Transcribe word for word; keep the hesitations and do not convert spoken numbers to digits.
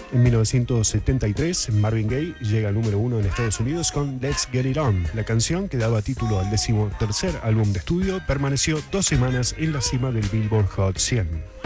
En mil novecientos setenta y tres, Marvin Gaye llega al número uno en Estados Unidos con Let's Get It On. La canción, que daba título al decimotercer álbum de estudio, permaneció dos semanas en la cima del Billboard Hot cien.